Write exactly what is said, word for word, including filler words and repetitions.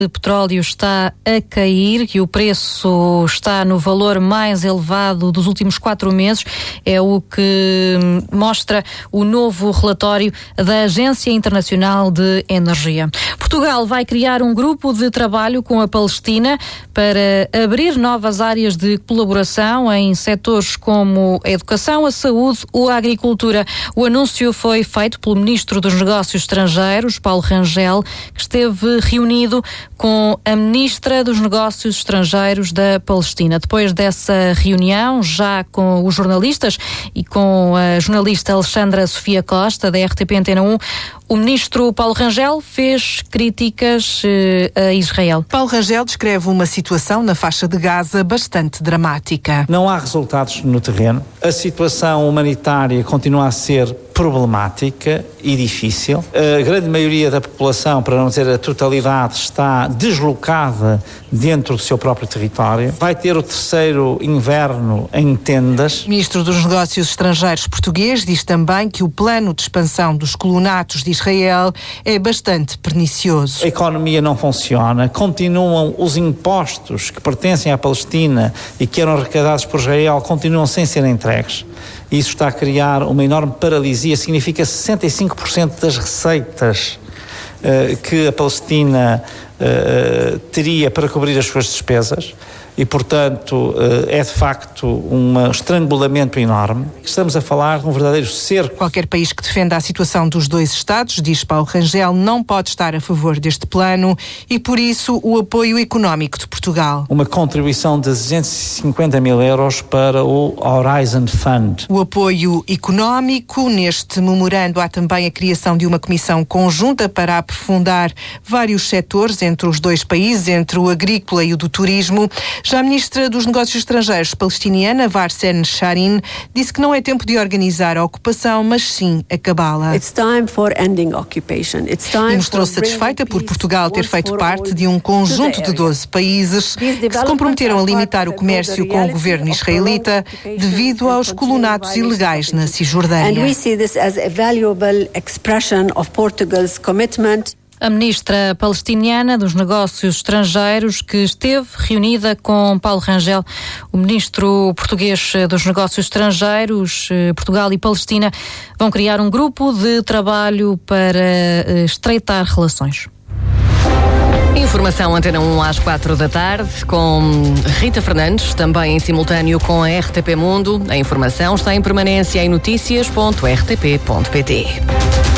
O petróleo está a cair e o preço está no valor mais elevado dos últimos quatro meses. É o que mostra o novo relatório da Agência Internacional de Energia. Portugal vai criar um grupo de trabalho com a Palestina para abrir novas áreas de colaboração em setores como a educação, a saúde ou a agricultura. O anúncio foi feito pelo Ministro dos Negócios Estrangeiros, Paulo Rangel, que esteve reunido com a Ministra dos Negócios Estrangeiros da Palestina. Depois dessa reunião, já com os jornalistas e com a jornalista Alexandra Sofia Costa, da R T P Antena um, o Ministro Paulo Rangel fez críticas eh, a Israel. Paulo Rangel descreve uma situação na faixa de Gaza bastante dramática. Não há resultados no terreno. A situação humanitária continua a ser problemática e difícil. A grande maioria da população, para não dizer a totalidade, está deslocada dentro do seu próprio território. Vai ter o terceiro inverno em tendas. O Ministro dos Negócios Estrangeiros português diz também que o plano de expansão dos colonatos de Israel é bastante pernicioso. A economia não funciona, continuam os impostos que pertencem à Palestina e que eram arrecadados por Israel, continuam sem serem entregues. Isso está a criar uma enorme paralisia, significa sessenta e cinco por cento das receitas uh, que a Palestina uh, teria para cobrir as suas despesas. E, portanto, uh, é de facto um estrangulamento enorme. Estamos a falar de um verdadeiro cerco. Qualquer país que defenda a situação dos dois Estados, diz Paulo Rangel, não pode estar a favor deste plano e, por isso, o apoio económico de Portugal. Uma contribuição de duzentos e cinquenta mil euros para o Horizon Fund. O apoio económico. Neste memorando há também a criação de uma comissão conjunta para aprofundar vários setores entre os dois países, entre o agrícola e o do turismo. Já a Ministra dos Negócios Estrangeiros palestiniana, Varsen Sharin, disse que não é tempo de organizar a ocupação, mas sim acabá-la. E mostrou-se satisfeita por Portugal ter feito parte de um conjunto de doze países que se comprometeram a limitar o comércio com o governo israelita devido aos colonatos ilegais na Cisjordânia. A ministra palestiniana dos Negócios Estrangeiros, que esteve reunida com Paulo Rangel, o ministro português dos Negócios Estrangeiros, Portugal e Palestina, vão criar um grupo de trabalho para estreitar relações. Informação Antena um às quatro da tarde, com Rita Fernandes, também em simultâneo com a R T P Mundo. A informação está em permanência em notícias ponto r t p ponto p t.